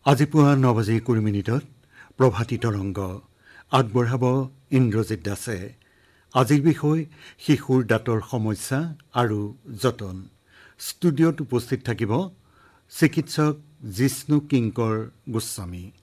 আজি পুৱা 9:20 প্ৰভাতী তৰংগ আগবঢ়াব ইন্দ্ৰজিৎ দাসে। আজিৰ বিষয় শিশুৰ দাঁতৰ সমস্যা আৰু যতন। ষ্টুডিঅ'ত উপস্থিত থাকিব চিকিৎসক জিষ্ণু কিংকৰ গোস্বামী।